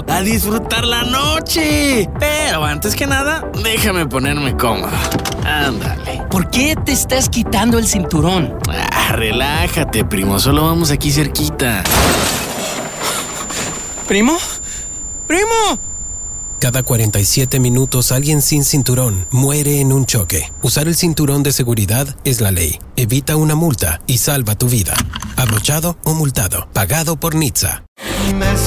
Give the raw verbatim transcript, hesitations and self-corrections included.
¡Vámonos! ¡A disfrutar la noche! Pero antes que nada, déjame ponerme cómodo. Ándale. ¿Por qué te estás quitando el cinturón? Ah, relájate, primo. Solo vamos aquí cerquita. ¿Primo? ¡Primo! Cada cuarenta y siete minutos alguien sin cinturón muere en un choque. Usar el cinturón de seguridad es la ley. Evita una multa y salva tu vida. Abrochado o multado. Pagado por N H T S A.